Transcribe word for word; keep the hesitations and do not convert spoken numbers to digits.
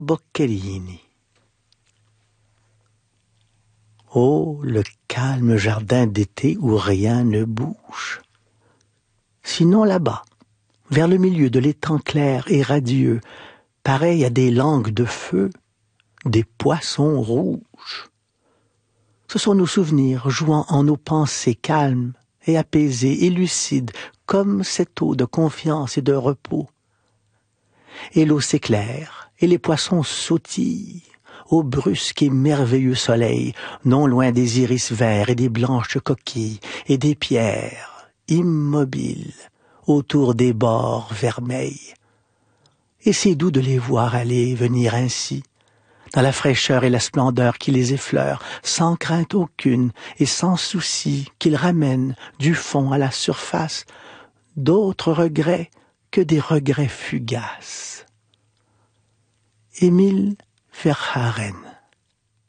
Boccherini. Oh, le calme jardin d'été où rien ne bouge. Sinon là-bas, vers le milieu de l'étang clair et radieux, pareil à des langues de feu, des poissons rouges. Ce sont nos souvenirs jouant en nos pensées calmes et apaisées et lucides, comme cette eau de confiance et de repos. Et l'eau s'éclaire, et les poissons sautillent au brusque et merveilleux soleil, non loin des iris verts et des blanches coquilles et des pierres immobiles autour des bords vermeils. Et c'est doux de les voir aller et venir ainsi, dans la fraîcheur et la splendeur qui les effleure, sans crainte aucune et sans souci qu'ils ramènent du fond à la surface d'autres regrets que des regrets fugaces. Émile Verhaeren.